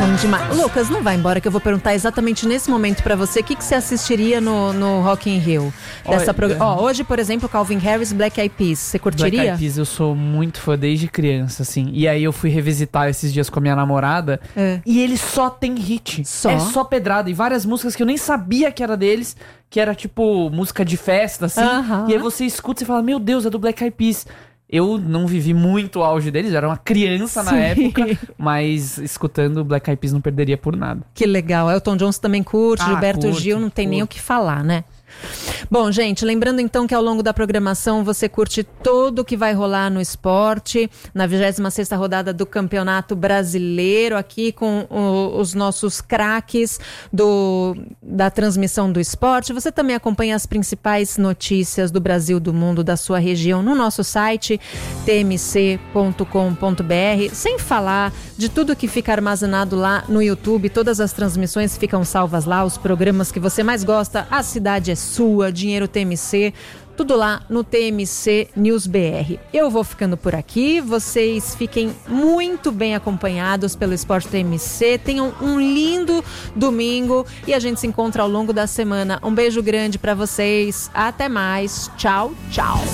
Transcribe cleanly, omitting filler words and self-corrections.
Bom demais. Lucas, não vai embora que eu vou perguntar exatamente nesse momento pra você o que você assistiria no Rock in Rio. Hoje, por exemplo, Calvin Harris, Black Eyed Peas. Você curtiria? Black Eyed Peas eu sou muito fã desde criança, assim. E aí eu fui revisitar esses dias com a minha namorada. E ele só tem hit. Só? É só pedrada. E várias músicas que eu nem sabia que era deles, que era tipo música de festa, assim. E aí você escuta e fala, meu Deus, é do Black Eyed Peas. Eu não vivi muito o auge deles, eu era uma criança na época, mas escutando Black Eyed Peas não perderia por nada. Que legal, Elton John também curte, Gilberto Gil não tem nem o que falar, né? Bom, gente, lembrando então que ao longo da programação você curte tudo o que vai rolar no esporte, na 26ª rodada do Campeonato Brasileiro, aqui com os nossos craques da transmissão do esporte. Você também acompanha as principais notícias do Brasil, do mundo, da sua região no nosso site tmc.com.br, sem falar de tudo que fica armazenado lá no YouTube. Todas as transmissões ficam salvas lá, os programas que você mais gosta, A Cidade é Sua, Dinheiro TMC, tudo lá no TMC News BR. Eu vou ficando por aqui, vocês fiquem muito bem acompanhados pelo Esporte TMC, tenham um lindo domingo e a gente se encontra ao longo da semana. Um beijo grande pra vocês, até mais, tchau, tchau.